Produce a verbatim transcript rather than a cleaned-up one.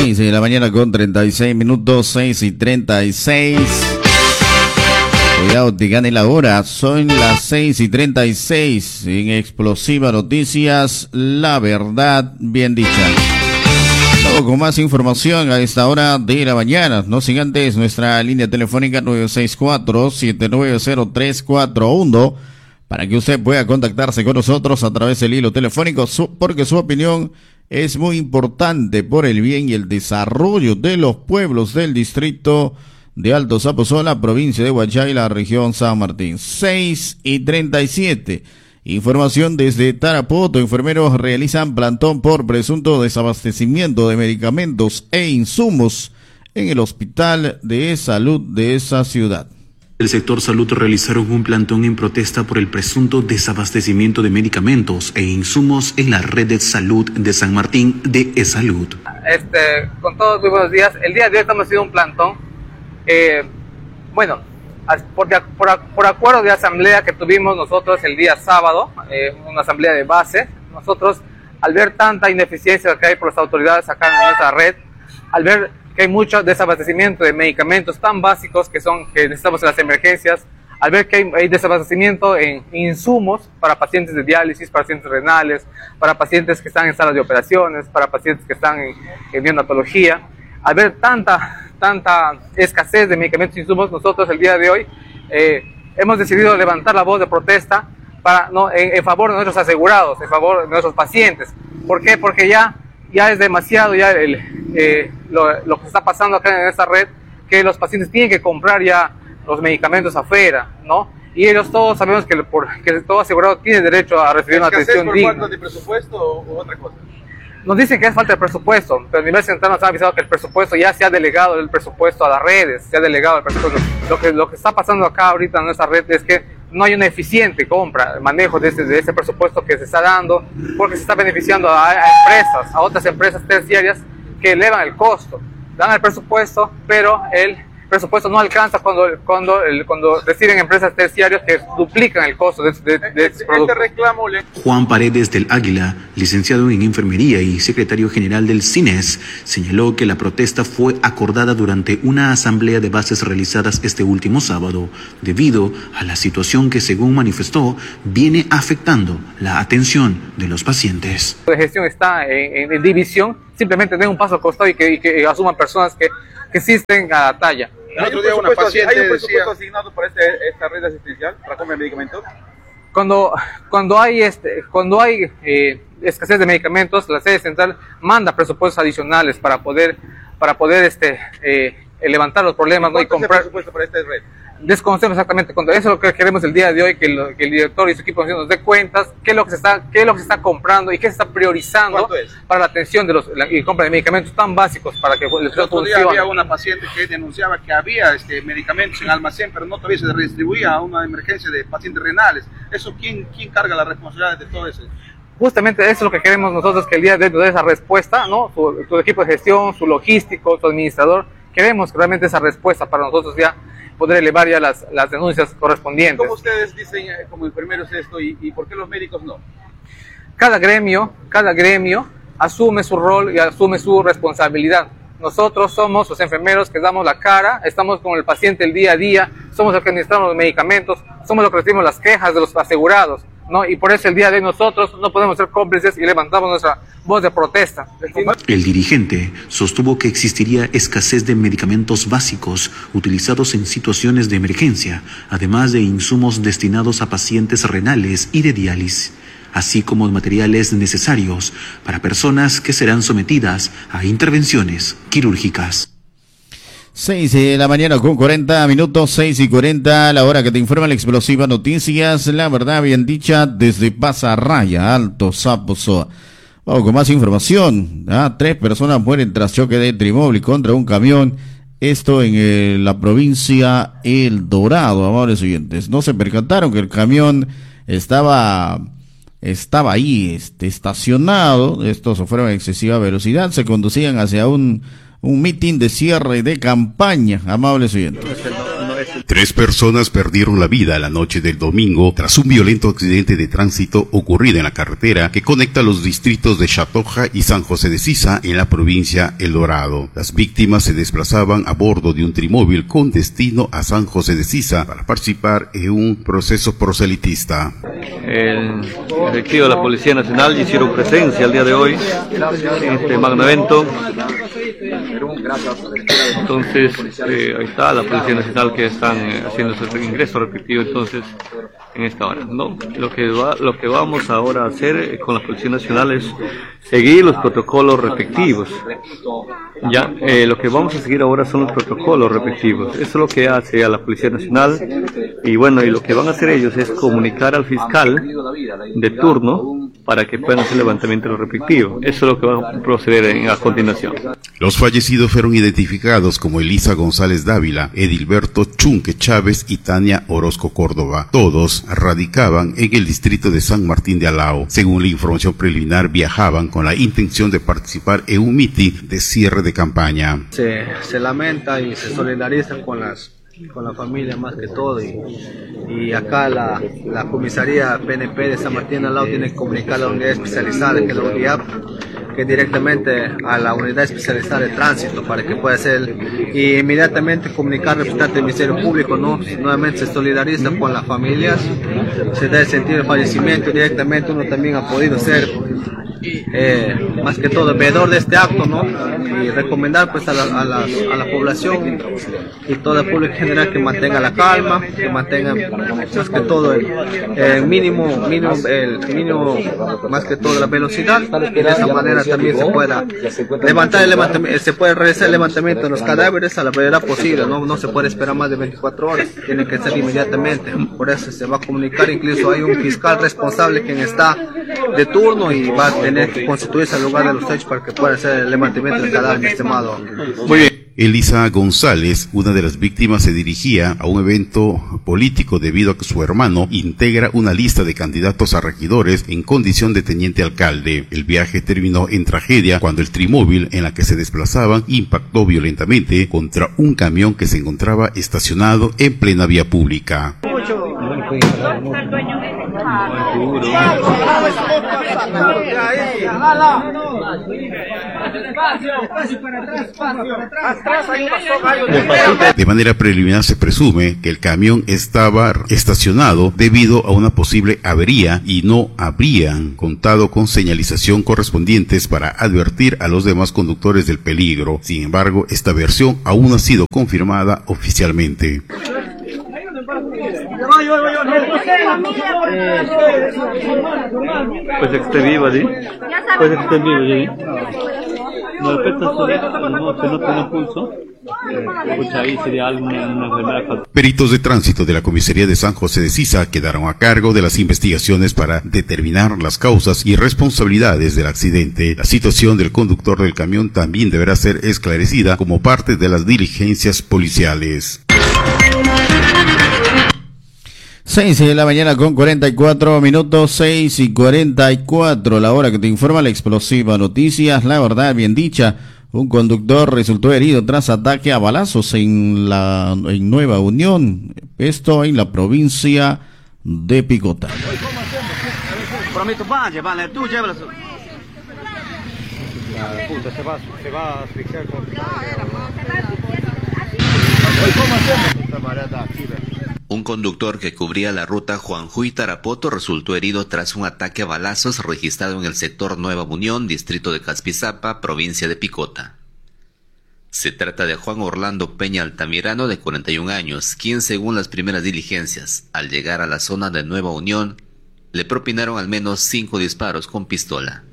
seis de la mañana con treinta y seis minutos, seis y treinta y seis. Cuidado, te gane la hora. Son las seis y treinta y seis. En Explosiva Noticias, la verdad bien dicha. Luego con más información a esta hora de la mañana. No sin antes nuestra línea telefónica nueve seis cuatro, siete nueve cero, tres cuatro uno para que usted pueda contactarse con nosotros a través del hilo telefónico, porque su opinión es muy importante por el bien y el desarrollo de los pueblos del distrito de Alto Zaposola, provincia de Huachay, la región San Martín. Seis y treinta y siete. Información desde Tarapoto. Enfermeros realizan plantón por presunto desabastecimiento de medicamentos e insumos en el hospital de salud de esa ciudad. El sector salud realizaron un plantón en protesta por el presunto desabastecimiento de medicamentos e insumos en la red de salud de San Martín de eSalud. Este, con todos muy buenos días. El día de hoy estamos haciendo un plantón. Eh, bueno, por, por, por acuerdo de asamblea que tuvimos nosotros el día sábado, eh, una asamblea de base, nosotros al ver tanta ineficiencia que hay por las autoridades acá en nuestra red, al ver que hay mucho desabastecimiento de medicamentos tan básicos que son que necesitamos en las emergencias, al ver que hay, hay desabastecimiento en insumos para pacientes de diálisis, para pacientes renales, para pacientes que están en salas de operaciones, para pacientes que están en, en neonatología, al ver tanta, tanta escasez de medicamentos e insumos, nosotros el día de hoy eh, hemos decidido levantar la voz de protesta para, no, en, en favor de nuestros asegurados, en favor de nuestros pacientes. ¿Por qué? Porque ya ya es demasiado ya el, eh, lo, lo que está pasando acá en esta red, que los pacientes tienen que comprar ya los medicamentos afuera, ¿no? Y ellos todos sabemos que, por, que todo asegurado tiene derecho a recibir una atención por digna. ¿Falta de presupuesto o otra cosa? Nos dicen que es falta de presupuesto, pero a nivel central nos han avisado que el presupuesto ya se ha delegado el presupuesto a las redes, se ha delegado el presupuesto. Lo que, lo que está pasando acá ahorita en nuestra red es que no hay una eficiente compra, manejo de ese, de ese presupuesto que se está dando, porque se está beneficiando a, a empresas, a otras empresas terciarias que elevan el costo. Dan el presupuesto, pero el presupuesto no alcanza cuando cuando el, cuando reciben empresas terciarias que duplican el costo de, de, de este producto. Este reclamo le... Juan Paredes del Águila, licenciado en enfermería y secretario general del CINES, señaló que la protesta fue acordada durante una asamblea de bases realizadas este último sábado, debido a la situación que, según manifestó, viene afectando la atención de los pacientes. La gestión está en, en, en división, simplemente den un paso al costado y que, y que asuman personas que, que existen a la talla. El otro día una paciente ¿Hay un presupuesto decía... asignado para este, esta red asistencial para compra de medicamentos? Cuando, cuando hay, este, cuando hay eh, escasez de medicamentos, la sede central manda presupuestos adicionales para poder, para poder este, eh, levantar los problemas, ¿no? Y comprar. ¿Cuánto es el presupuesto para esta red? Desconocemos exactamente cuánto. Eso es lo que queremos el día de hoy, que, lo, que el director y su equipo nos dé cuentas, qué es lo que se está, qué es lo que se está comprando y qué se está priorizando para la atención de los, la, y compra de medicamentos tan básicos para que el otro día había una paciente que denunciaba que había este, medicamentos en almacén, pero no todavía se redistribuía a una emergencia de pacientes renales. ¿Eso quién, quién carga la responsabilidad de todo eso? Justamente eso es lo que queremos nosotros, que el día de hoy nos dé esa respuesta, ¿no? Su, su equipo de gestión, su logístico, su administrador. Queremos realmente esa respuesta para nosotros ya poder elevar ya las, las denuncias correspondientes. ¿Cómo ustedes dicen eh, como enfermeros esto y, y por qué los médicos no? Cada gremio, cada gremio asume su rol y asume su responsabilidad. Nosotros somos los enfermeros que damos la cara, estamos con el paciente el día a día, somos los que administramos los medicamentos, somos los que recibimos las quejas de los asegurados, ¿no? Y por eso el día de hoy nosotros no podemos ser cómplices y levantamos nuestra voz de protesta. El dirigente sostuvo que existiría escasez de medicamentos básicos utilizados en situaciones de emergencia, además de insumos destinados a pacientes renales y de diálisis, así como materiales necesarios para personas que serán sometidas a intervenciones quirúrgicas. seis de la mañana con cuarenta minutos, seis y cuarenta, la hora que te informa la Explosiva Noticias, la verdad bien dicha desde Pasarraya, Alto Zaposola. Vamos con más información. ¿Ah? Tres personas mueren tras choque de trimóvil contra un camión. Esto en el, la provincia El Dorado, amables oyentes. No se percataron que el camión estaba... estaba ahí este, estacionado. Estos fueron a excesiva velocidad, se conducían hacia un un mitin de cierre de campaña, amables oyentes. No es el, no, no es Tres personas perdieron la vida la noche del domingo tras un violento accidente de tránsito ocurrido en la carretera que conecta los distritos de Chatoja y San José de Sisa en la provincia El Dorado. Las víctimas se desplazaban a bordo de un trimóvil con destino a San José de Sisa para participar en un proceso proselitista. El efectivo de la Policía Nacional hicieron presencia el día de hoy en este magno evento. Entonces, eh, ahí está la Policía Nacional que están eh, haciendo su ingreso respectivo entonces en esta hora, ¿no? Lo que va, lo que vamos ahora a hacer eh, con la Policía Nacional es seguir los protocolos respectivos. Ya, eh, lo que vamos a seguir ahora son los protocolos respectivos. Eso es lo que hace a la Policía Nacional y bueno, y lo que van a hacer ellos es comunicar al fiscal de turno para que puedan hacer el levantamiento de lo respectivo. Eso es lo que va a proceder en, a continuación. Los fallecidos fueron identificados como Elisa González Dávila, Edilberto Chunque Chávez y Tania Orozco Córdoba. Todos radicaban en el distrito de San Martín de Alao. Según la información preliminar, viajaban con la intención de participar en un mitin de cierre de campaña. Se, se lamenta y se solidarizan con las con la familia más que todo y, y acá la, la comisaría P N P de San Martín de Alao tiene que comunicar a la unidad especializada que es la U D I A P, que directamente a la unidad especializada de tránsito para que pueda hacer y inmediatamente comunicar al representante del Ministerio Público, ¿no? Nuevamente se solidariza con las familias, se da el sentido de fallecimiento, directamente uno también ha podido ser Eh, más que todo veedor de este acto, ¿no? Y recomendar pues a la, a la, a la población y toda el público en general que mantenga la calma, que mantenga más que todo el, el mínimo, mínimo, el mínimo, más que todo la velocidad, y de esa manera también se pueda levantar el levantamiento, se puede realizar el levantamiento de los cadáveres a la brevedad posible, ¿no? No se puede esperar más de veinticuatro horas, tiene que ser inmediatamente, por eso se va a comunicar, incluso hay un fiscal responsable quien está de turno y va a tener que constituirse al lugar de los hechos para que pueda hacer el levantamiento del cadáver, mi estimado. Muy bien. Elisa González, una de las víctimas, se dirigía a un evento político debido a que su hermano integra una lista de candidatos a regidores en condición de teniente alcalde. El viaje terminó en tragedia cuando el trimóvil en la que se desplazaban impactó violentamente contra un camión que se encontraba estacionado en plena vía pública. De manera preliminar se presume que el camión estaba estacionado debido a una posible avería y no habrían contado con señalización correspondientes para advertir a los demás conductores del peligro. Sin embargo, esta versión aún no ha sido confirmada oficialmente. Pues que esté viva, ¿sí? Pues que esté viva, ¿sí? No, el peto no se nota el pulso. Escucha, ahí sería alguna enfermedad. Peritos de tránsito de la comisaría de San José de Sisa quedaron a cargo de las investigaciones para determinar las causas y responsabilidades del accidente. La situación del conductor del camión también deberá ser esclarecida como parte de las diligencias policiales. seis de la mañana con cuarenta y cuatro minutos, seis y cuarenta y cuatro, la hora que te informa la explosiva noticias, la verdad bien dicha. Un conductor resultó herido tras ataque a balazos en la en Nueva Unión, esto en la provincia de Picota. Un conductor que cubría la ruta Juanjuy-Tarapoto resultó herido tras un ataque a balazos registrado en el sector Nueva Unión, distrito de Caspizapa, provincia de Picota. Se trata de Juan Orlando Peña Altamirano, de cuarenta y un años, quien, según las primeras diligencias, al llegar a la zona de Nueva Unión, le propinaron al menos cinco disparos con pistola.